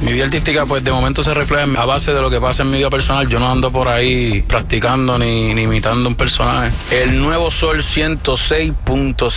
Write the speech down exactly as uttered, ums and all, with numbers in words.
Mi vida artística, pues de momento se refleja a base de lo que pasa en mi vida personal. Yo no ando por ahí practicando ni, ni imitando un personaje. El Nuevo Sol ciento seis punto